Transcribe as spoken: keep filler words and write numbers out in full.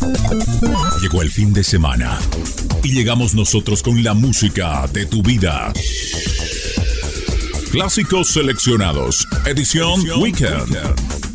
Llegó el fin de semana y llegamos nosotros con la música de tu vida. Clásicos seleccionados, edición Weekend.